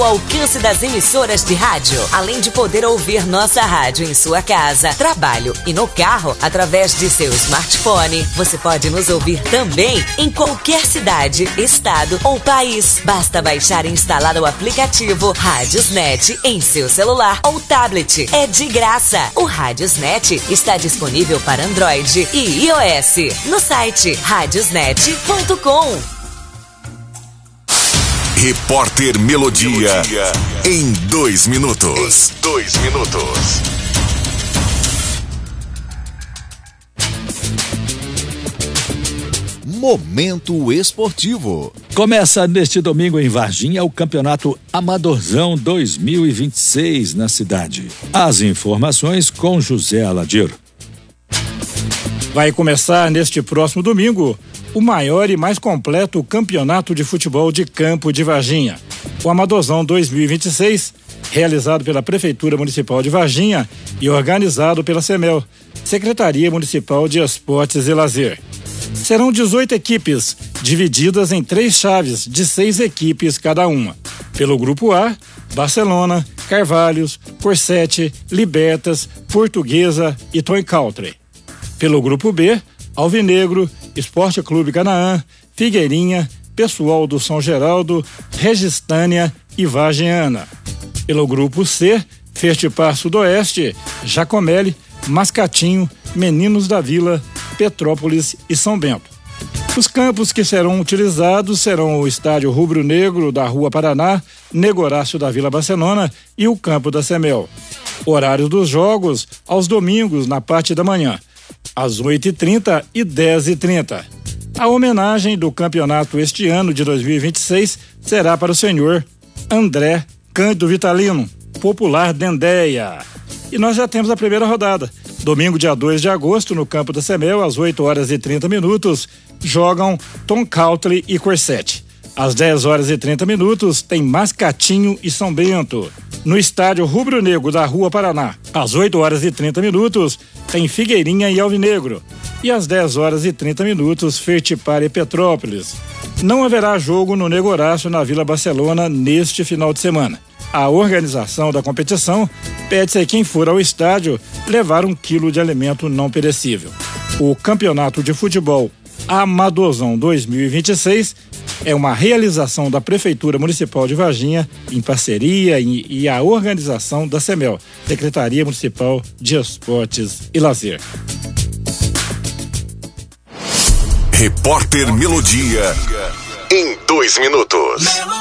O alcance das emissoras de rádio, além de poder ouvir nossa rádio em sua casa, trabalho e no carro, através de seu smartphone, você pode nos ouvir também em qualquer cidade, estado ou país. Basta baixar e instalar o aplicativo Radiosnet em seu celular ou tablet. É de graça. O Radiosnet está disponível para Android e iOS no site radiosnet.com. Repórter Melodia em 2 minutos. Momento esportivo. Começa neste domingo em Varginha o Campeonato Amadorzão 2026 na cidade. As informações com José Aladir. Vai começar neste próximo domingo o maior e mais completo campeonato de futebol de campo de Varginha. O Amadorzão 2026, realizado pela Prefeitura Municipal de Varginha e organizado pela CEMEL, Secretaria Municipal de Esportes e Lazer. Serão 18 equipes, divididas em 3 chaves de 6 equipes cada uma. Pelo Grupo A, Barcelona, Carvalhos, Corsete, Libertas, Portuguesa e Toy Country. Pelo Grupo B, Alvinegro, Esporte Clube Canaã, Figueirinha, Pessoal do São Geraldo, Registânia e Vargiana. Pelo Grupo C, Fertipar Sudoeste, Jacomeli, Mascatinho, Meninos da Vila, Petrópolis e São Bento. Os campos que serão utilizados serão o Estádio Rubro Negro da Rua Paraná, Negorácio da Vila Barcelona e o campo da CEMEL. Horário dos jogos aos domingos na parte da manhã, às 8h30 e 10h30. A homenagem do campeonato este ano de 2026 será para o senhor André Cândido Vitalino, popular Dendéia. E nós já temos a primeira rodada. Domingo, dia 2 de agosto, no campo da CEMEL, às 8h30, jogam Tom Country e Corsete. Às 10h30 tem Mascatinho e São Bento. No estádio Rubro Negro da Rua Paraná, às 8h30, tem Figueirinha e Alvinegro. E às 10h30, Fertipar e Petrópolis. Não haverá jogo no Negorácio na Vila Barcelona neste final de semana. A organização da competição pede a quem for ao estádio levar 1 quilo de alimento não perecível. O Campeonato de Futebol Amadorzão 2026 é uma realização da Prefeitura Municipal de Varginha em parceria e a organização da CEMEL, Secretaria Municipal de Esportes e Lazer. Repórter Melodia em 2 minutos.